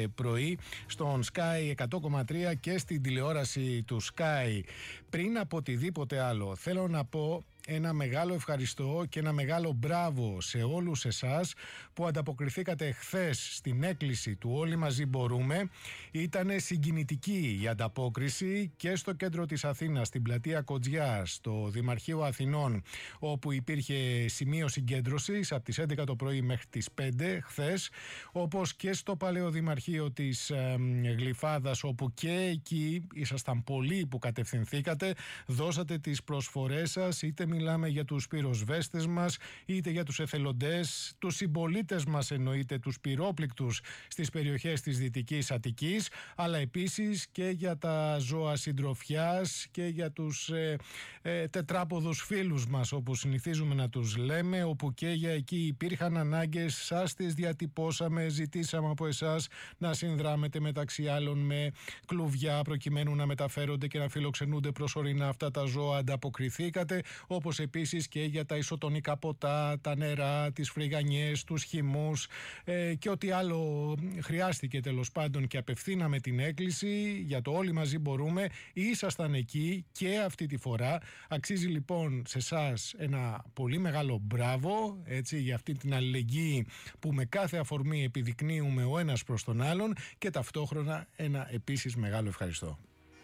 πρωί στον Sky 100,3 και στην τηλεόραση του Sky. Πριν από οτιδήποτε άλλο, θέλω να πω ένα μεγάλο ευχαριστώ και ένα μεγάλο μπράβο σε όλους εσάς που ανταποκριθήκατε χθες στην έκκληση του Όλοι Μαζί Μπορούμε. Ήτανε συγκινητική η ανταπόκριση και στο κέντρο της Αθήνας, στην πλατεία Κοτζιά, στο Δημαρχείο Αθηνών, όπου υπήρχε σημείο συγκέντρωσης από τις 11 το πρωί μέχρι τις 5 χθες, όπως και στο Παλαιοδημαρχείο της Γλυφάδας, όπου και εκεί ήσασταν πολλοί που κατευθυνθήκατε, δώσατε τις προσφορές σας, είτε μιλάμε για τους πυροσβέστες μας, είτε για τους εθελοντές, τους συμπολίτες μας εννοείται, τους πυρόπληκτους στις περιοχές της Δυτικής Αττικής, αλλά επίσης και για τα ζώα συντροφιάς και για τους τετράποδους φίλους μας, όπως συνηθίζουμε να τους λέμε, όπου και για εκεί υπήρχαν ανάγκες, σας τις διατυπώσαμε, ζητήσαμε από εσάς να συνδράμετε μεταξύ άλλων με κλουβιά προκειμένου να μεταφέρονται και να φιλοξενούνται προσωρινά αυτά τα ζώα, ανταποκριθήκατε, όπως επίσης και για τα ισοτονικά ποτά, τα νερά, τις φρυγανιές, τους χυμούς και ό,τι άλλο χρειάστηκε τέλος πάντων, και απευθύναμε την έκκληση για το Όλοι Μαζί Μπορούμε. Ήσασταν εκεί και αυτή τη φορά. Αξίζει λοιπόν σε εσάς ένα πολύ μεγάλο μπράβο, έτσι, για αυτή την αλληλεγγύη που με κάθε αφορμή επιδεικνύουμε ο ένας προς τον άλλον, και ταυτόχρονα ένα επίσης μεγάλο ευχαριστώ.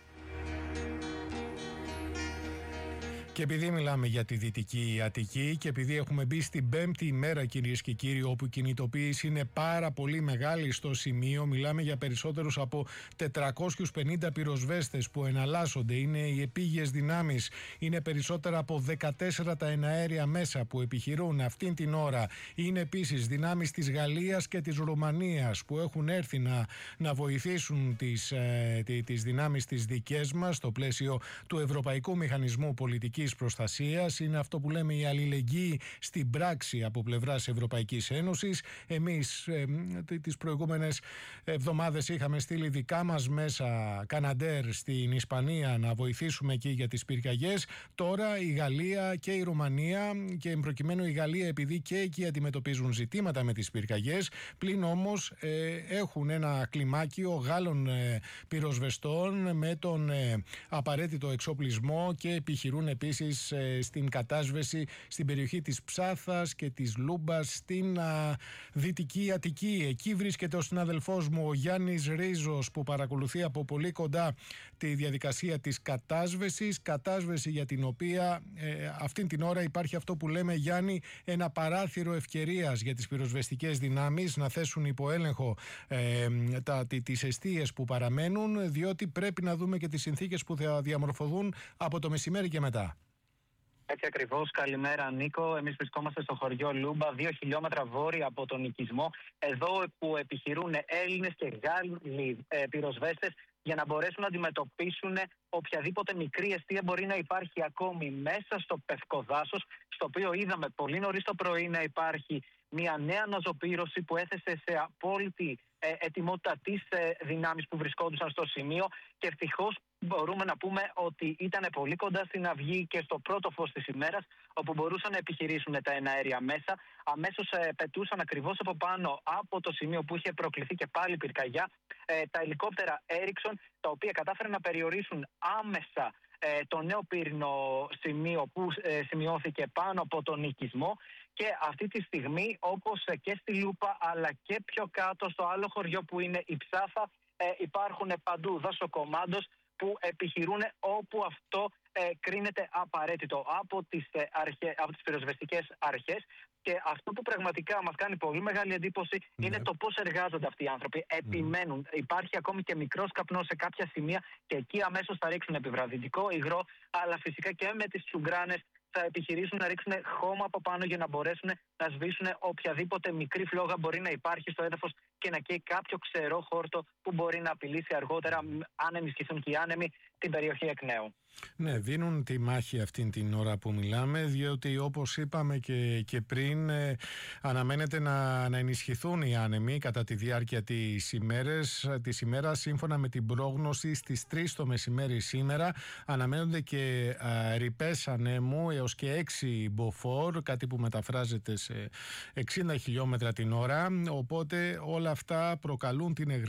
Και επειδή μιλάμε για τη Δυτική Αττική και επειδή έχουμε μπει στην πέμπτη ημέρα, κυρίες και κύριοι, όπου η κινητοποίηση είναι πάρα πολύ μεγάλη στο σημείο, μιλάμε για περισσότερους από 450 πυροσβέστες που εναλλάσσονται, είναι οι επίγειες δυνάμεις, είναι περισσότερα από 14 τα εναέρια μέσα που επιχειρούν αυτήν την ώρα, είναι επίσης δυνάμεις της Γαλλίας και της Ρουμανίας που έχουν έρθει να βοηθήσουν τις δυνάμεις τις δικές μας στο πλαίσιο του Ευρωπαϊκού Μηχανισμού Πολιτικής Προστασίας. Είναι αυτό που λέμε η αλληλεγγύη στην πράξη από πλευράς Ευρωπαϊκής Ένωσης. Εμείς τις προηγούμενες εβδομάδες είχαμε στείλει δικά μας μέσα Καναντέρ στην Ισπανία να βοηθήσουμε εκεί για τις πυρκαγιές. Τώρα η Γαλλία και η Ρουμανία, και προκειμένου η Γαλλία επειδή και εκεί αντιμετωπίζουν ζητήματα με τις πυρκαγιές, πλην όμως έχουν ένα κλιμάκιο Γάλλων πυροσβεστών με τον απαραίτητο εξοπλισμό και επιχειρούν επίσης στην κατάσβεση στην περιοχή της Ψάθας και της Λούμπας στην Δυτική Αττική. Εκεί βρίσκεται ο συναδελφός μου ο Γιάννης Ρίζος, που παρακολουθεί από πολύ κοντά τη διαδικασία της κατάσβεση για την οποία αυτήν την ώρα υπάρχει αυτό που λέμε, Γιάννη, ένα παράθυρο ευκαιρίας για τις πυροσβεστικές δυνάμεις να θέσουν υπό έλεγχο τις εστίες που παραμένουν, διότι πρέπει να δούμε και τις συνθήκες που θα διαμορφωθούν από το μεσημέρι και μετά. Έτσι ακριβώς. Καλημέρα, Νίκο. Εμείς βρισκόμαστε στο χωριό Λούμπα, 2 χιλιόμετρα βόρεια από τον οικισμό. Εδώ που επιχειρούν Έλληνες και Γάλλοι πυροσβέστες για να μπορέσουν να αντιμετωπίσουν οποιαδήποτε μικρή εστία μπορεί να υπάρχει ακόμη μέσα στο πευκοδάσος, στο οποίο είδαμε πολύ νωρίς το πρωί να υπάρχει μια νέα αναζωπήρωση που έθεσε σε απόλυτη ετοιμότητα τις δυνάμεις που βρισκόντουσαν στο σημείο, και ευτυχώς μπορούμε να πούμε ότι ήταν πολύ κοντά στην αυγή και στο πρώτο φως της ημέρας, όπου μπορούσαν να επιχειρήσουν τα εναέρια μέσα. Αμέσως πετούσαν ακριβώς από πάνω από το σημείο που είχε προκληθεί και πάλι πυρκαγιά τα ελικόπτερα Ericsson, τα οποία κατάφεραν να περιορίσουν άμεσα το νέο πύρινο σημείο που σημειώθηκε πάνω από τον οικισμό. Και αυτή τη στιγμή, όπως και στη Λούπα αλλά και πιο κάτω στο άλλο χωριό που είναι η Ψάθα, υπάρχουν παντού δασοκομάντος που επιχειρούν όπου αυτό κρίνεται απαραίτητο από τις πυροσβεστικές αρχές. Και αυτό που πραγματικά μας κάνει πολύ μεγάλη εντύπωση είναι το πώς εργάζονται αυτοί οι άνθρωποι. Επιμένουν. Υπάρχει ακόμη και μικρός καπνός σε κάποια σημεία και εκεί αμέσως θα ρίξουν επιβραδυτικό υγρό, αλλά φυσικά και με τις τσουγκράνες θα επιχειρήσουν να ρίξουν χώμα από πάνω για να μπορέσουν να σβήσουν οποιαδήποτε μικρή φλόγα μπορεί να υπάρχει στο έδαφος και να καίει κάποιο ξερό χόρτο που μπορεί να απειλήσει αργότερα, αν ενισχυθούν και οι άνεμοι, την περιοχή εκ νέου. Ναι, δίνουν τη μάχη αυτήν την ώρα που μιλάμε, διότι όπως είπαμε και πριν, αναμένεται να ενισχυθούν οι άνεμοι κατά τη διάρκεια της ημέρας. Σύμφωνα με την πρόγνωση, στις 3 το μεσημέρι σήμερα αναμένονται και ρηπές ανέμου έως και 6 μποφόρ, κάτι που μεταφράζεται σε 60 χιλιόμετρα την ώρα, οπότε όλα αυτά προκαλούν την